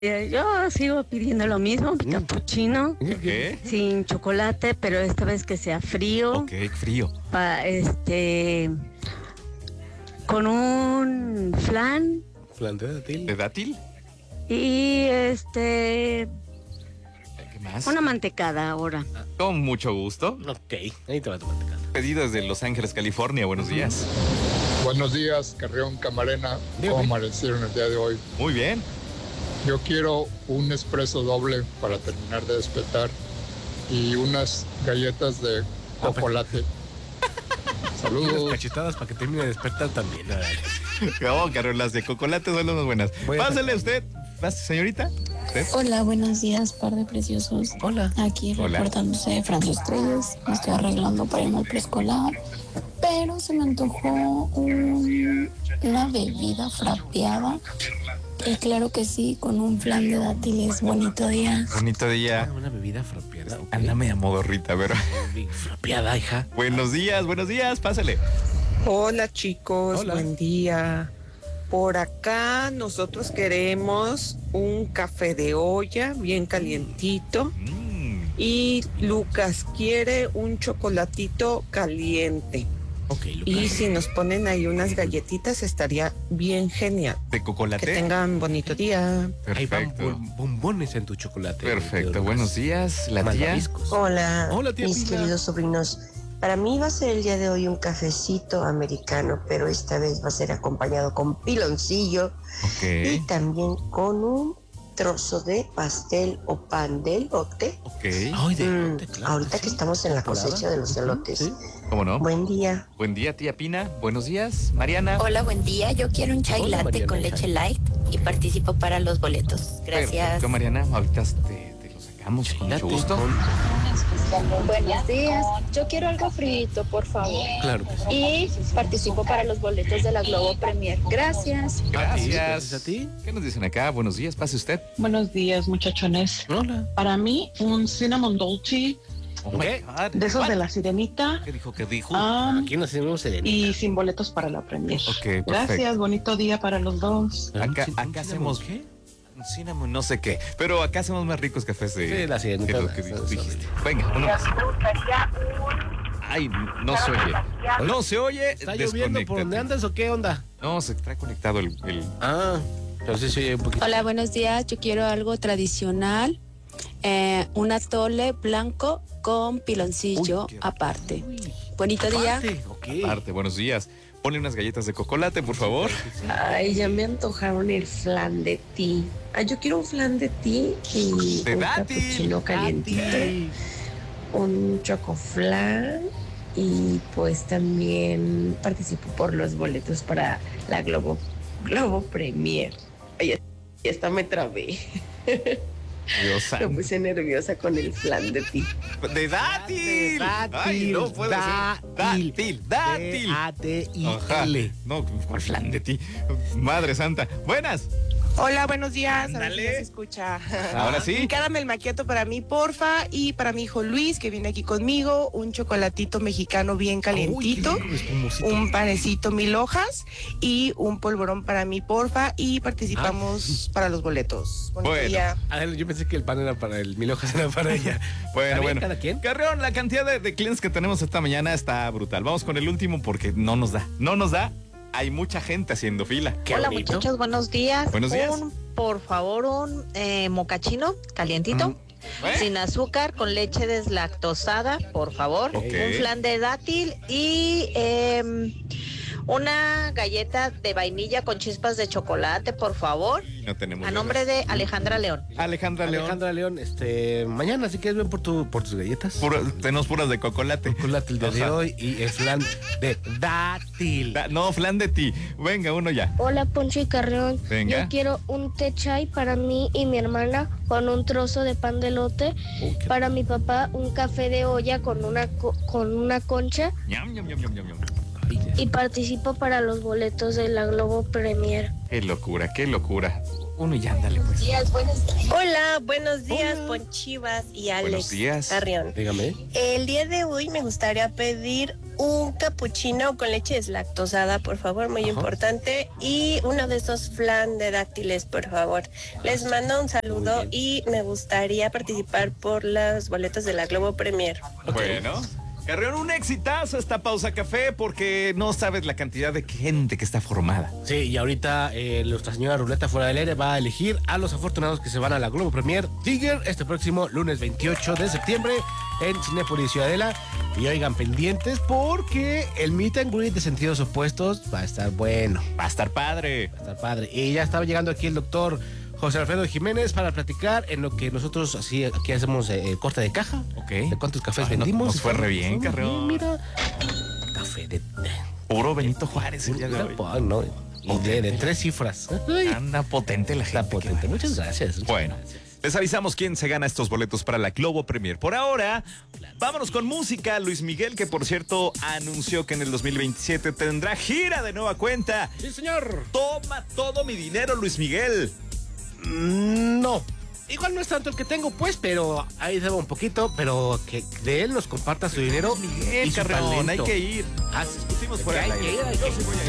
Yo sigo pidiendo lo mismo, capuchino, ¿Qué? sin chocolate, pero esta vez que sea frío, Ok, frío. con un flan Flan de dátil. ¿De dátil? y ¿Qué más? una mantecada ahora. Con mucho gusto. Ok, ahí te va tu mantecada. Pedido desde Los Ángeles, California. Buenos días. Buenos días, Carrión Camarena. Dígame. ¿Cómo amanecieron el día de hoy? Muy bien. Yo quiero un espresso doble para terminar de despertar y unas galletas de chocolate. Unas Saludos. cachetadas para que termine de despertar también. A ver. Oh, Carol, las de chocolate son las más buenas. Voy a Pásale usted. Pase, señorita. ¿Usted? Hola, buenos días, par de preciosos. Hola. Aquí Hola. reportándose Francis Estrellas. Me estoy arreglando para irme al preescolar. Pero se me antojó una bebida frapeada. Y claro que sí, con un flan de dátiles. Bonito día. Bonito día. Una bebida frapeada. ok. Ándame a modorrita, pero. Frapeada, hija. Buenos días, pásale. Hola chicos, Hola. buen día. Por acá nosotros queremos un café de olla bien calientito y Lucas quiere un chocolatito caliente. Ok, Lucas. Y si nos ponen ahí unas galletitas estaría bien genial. ¿De Que chocolate? tengan bonito día. Ahí van Perfecto. bombones en tu chocolate. Perfecto. Lucas. Buenos días, la tía. Malvaviscos. Hola, Hola, tía mis Pina. queridos sobrinos. Para mí va a ser el día de hoy un cafecito americano, pero esta vez va a ser acompañado con piloncillo y Ok. también con un trozo de pastel o pan de elote. Ok. Ay, de elote, claro. Ahorita que estamos en la cosecha de los elotes. Sí. ¿Cómo no? Buen día. Buen día, tía Pina. Buenos días, Mariana. Hola, buen día. Yo quiero un chai Hola, latte Mariana, con hija. leche light y participo para los boletos. Gracias. Perfecto, Mariana. Ahorita te lo sacamos con mucho Chocolate gusto. Buenos días. Yo quiero algo frito, por favor. Claro que sí. Y participo para los boletos de la Globo Premier. Gracias. Gracias. ¿A ti? ¿Qué nos dicen acá? Buenos días, pase usted. Buenos días, muchachones. Hola. Para mí, un cinnamon dolce, Oh my ¿Qué? God. de esos What? de la sirenita, ¿Qué dijo? ¿Qué dijo? Aquí nos hacemos serenita. y sin boletos para la premier. Ok, perfecto. Gracias, bonito día para los dos. Acá ¿Un hacemos ¿qué? un cinnamon, no sé qué. Pero acá hacemos más ricos cafés de. Sí, la sirenita. de lo que dijiste. Venga, uno más. Ay, no se oye. No se oye. ¿Está lloviendo por donde Desconéctate. andas o qué onda? No, se está conectado el. Ah, pero sí se oye un poquito. Hola, buenos días. Yo quiero algo tradicional. Un atole blanco con piloncillo Uy, qué aparte. Bonito día. Aparte, ok. Parte, buenos días. Ponle unas galletas de chocolate, por favor. Ay, ya me antojaron el flan de ti. Ay, yo quiero un flan de ti y De un dátil. cappuccino calientito, un chocoflan y pues también participo por los boletos para la Globo Premier. Ay, ya hasta me trabé. Dios Me santo. puse nerviosa con el flan de ti. ¡De dátil! De dátil, Ay, no puede dátil. ser. Dátil. Ajá. D-A-T-I-L. No, ¿cuál flan de ti? Madre santa. Buenas. Hola, buenos días. A ver si Ándale. ya se escucha. Ahora sí. Un caramel macchiato para mí, porfa, y para mi hijo Luis, que viene aquí conmigo, un chocolatito mexicano bien calientito, Uy, qué rico, espumosito. un panecito 1000 hojas y un polvorón para mí, porfa, y participamos para los boletos. Bonito Bueno. día. Ah, yo pensé que el pan era para él, 1000 hojas era para ella. Bueno, ¿Está bien, bueno. cada quien? Carreón, la cantidad de clientes que tenemos esta mañana está brutal. Vamos con el último porque no nos da. No nos da. Hay mucha gente haciendo fila. Qué Hola bonito. muchachos, buenos días. Buenos días. Por favor, un mocachino calientito, ¿Eh? sin azúcar, con leche deslactosada, por favor. Ok. Un flan de dátil y una galleta de vainilla con chispas de chocolate, por favor. No tenemos. A nombre de Alejandra León. Alejandra León. Alejandra León, mañana si quieres ven por tus galletas. Tenemos puras de chocolate. Chocolate el día de Ajá. hoy y el flan de dátil. No, flan de ti. Venga, uno ya. Hola, Poncho y Carrión. Venga. Yo quiero un té chai para mí y mi hermana con un trozo de pan de elote. Qué- Para mi papá, un café de olla con una concha. Ñam, ñam, ñam, ñam, ñam, ñam. Y participo para los boletos de la Globo Premier. Qué locura, qué locura. Uno y ándale, pues. Hola, buenos días, Hola. Ponchivas y Buenos días. Carrión. Dígame. El día de hoy me gustaría pedir un capuchino con leche deslactosada, por favor, muy importante. Y uno de esos flan de dátiles, por favor. Les mando un saludo y me gustaría participar por los boletos de la Globo Premier. Bueno. Carreón, un exitazo esta pausa café porque no sabes la cantidad de gente que está formada. Sí, y ahorita nuestra señora Ruleta fuera del aire va a elegir a los afortunados que se van a la Globo Premier Tiger este próximo lunes 28 de septiembre en Cinépolis Ciudadela. Y oigan, pendientes porque el meet and greet de sentidos opuestos va a estar bueno. Va a estar padre. Va a estar padre. Y ya estaba llegando aquí el doctor José Alfredo Jiménez para platicar en lo que nosotros así aquí hacemos corte de caja. Ok. De cuántos cafés vendimos. Nos fue re bien, Carreón. Mira. Café de puro Benito Juárez el día de hoy. No, y de 3 cifras. Anda potente la gente. Está potente. Muchas gracias. Bueno. Les avisamos quién se gana estos boletos para la Globo Premier. Por ahora, vámonos con música. Luis Miguel, que por cierto anunció que en el 2027 tendrá gira de nueva cuenta. Sí, señor. Toma todo mi dinero, Luis Miguel. No. Igual no es tanto el que tengo, pues, pero ahí debo un poquito, pero que de él nos comparta su dinero Miguel, y su Carreón, talento. hay que ir. Ah, Discutimos fuera del aire. Hay que ir.